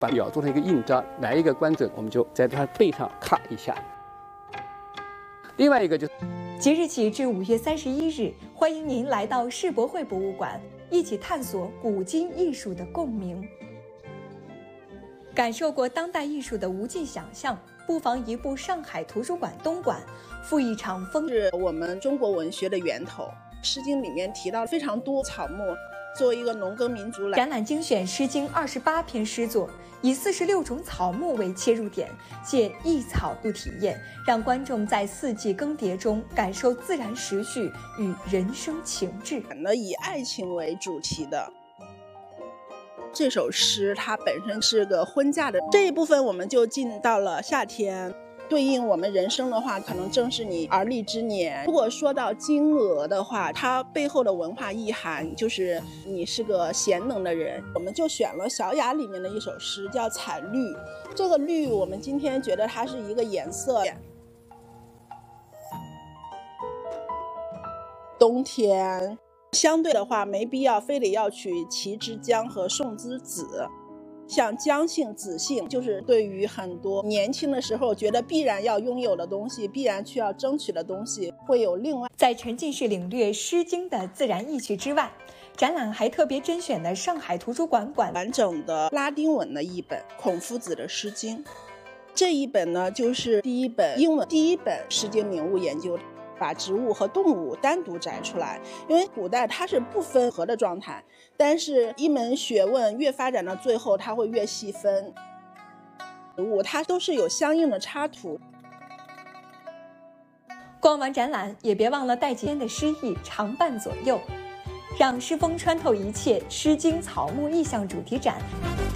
把鸟做成一个印章，来一个观者，我们就在它背上咔一下。另外一个就是即日起至5月31日，欢迎您来到世博会博物馆，一起探索古今艺术的共鸣。感受过当代艺术的无尽想象，不妨移步上海图书馆东馆，赴一场是我们中国文学的源头。《诗经》里面提到非常多草木。作为一个农耕民族来， 展览精选《诗经》28篇诗作，以46种草木为切入点，借一草一体验，让观众在四季更迭中感受自然时序与人生情志。 以爱情为主题的这首诗，它本身是个婚嫁的这一部分，我们就进到了夏天。对应我们人生的话，可能正是你而立之年。如果说到金鹅的话，它背后的文化意涵就是你是个贤能的人。我们就选了《小雅》里面的一首诗，叫《彩绿》。这个绿，我们今天觉得它是一个颜色。冬天，相对的话，没必要非得要取齐之姜和宋之子。像姜性、子性，就是对于很多年轻的时候觉得必然要拥有的东西，必然需要争取的东西，会有另外。 在沉浸式领略《诗经》的自然意趣之外，展览还特别甄选了上海图书馆完整的拉丁文的译本孔夫子的《诗经》。这一本呢，就是第一本英文第一本《诗经》名物研究，把植物和动物单独摘出来，因为古代它是不分合的状态，但是一门学问越发展到最后，它会越细分。植物它都是有相应的插图。 逛完展览，也别忘了带几天的诗意常伴左右，让诗风穿透一切。《诗经》草木意象主题展。